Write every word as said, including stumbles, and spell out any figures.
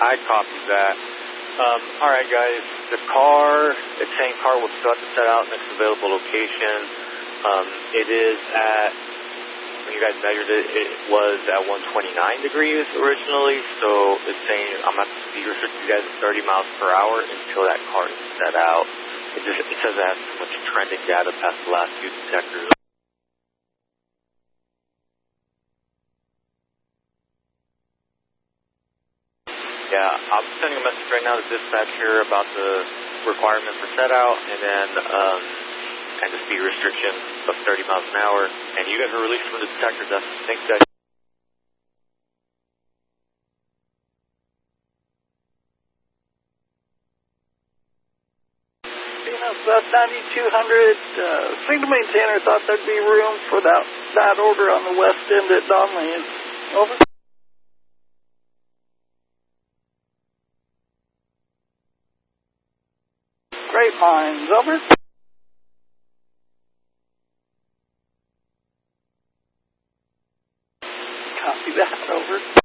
I copy that. Um, alright guys, the car, it's saying car will still have to set out next available location. Um, it is at, when you guys measured it, it was at one twenty-nine degrees originally, so it's saying I'm going to have to speed restrict you guys at thirty miles per hour until that car is set out. It just, it says it has too much trending data past the last few detectors. Yeah, I'm sending a message right now to dispatch here about the requirement for set out and then um, and the speed restriction of thirty miles an hour. And you guys are released from the detectors. That's, thanks, guys. You know, South ninety-two hundred, uh, signal maintainer thought there'd be room for that, that order on the west end at Donley. Over. Grapevines, over. Copy that, over.